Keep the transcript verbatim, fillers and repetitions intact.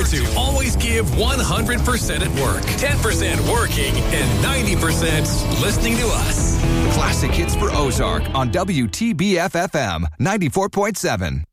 to always give one hundred percent at work, ten percent working, and ninety percent listening to us. Classic hits for Ozark on W T B F F M ninety-four point seven.